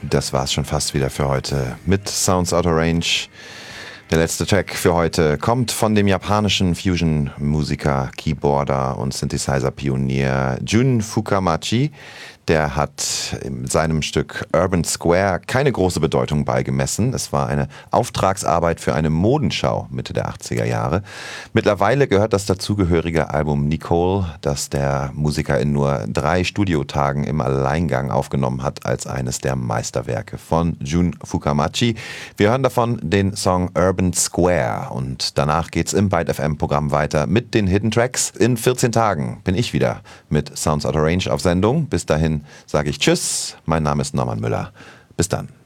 Das war's schon fast wieder für heute mit Sounds Out of Range. Der letzte Track für heute kommt von dem japanischen Fusion-Musiker, Keyboarder und Synthesizer-Pionier Jun Fukamachi. Der hat in seinem Stück Urban Square keine große Bedeutung beigemessen. Es war eine Auftragsarbeit für eine Modenschau Mitte der 80er Jahre. Mittlerweile gehört das dazugehörige Album Nicole, das der Musiker in nur 3 Studiotagen im Alleingang aufgenommen hat, als eines der Meisterwerke von Jun Fukamachi. Wir hören davon den Song Urban Square und danach geht's im Byte FM Programm weiter mit den Hidden Tracks. In 14 Tagen bin ich wieder mit Sounds Out of Range auf Sendung. Bis dahin sage ich Tschüss, mein Name ist Norman Müller. Bis dann.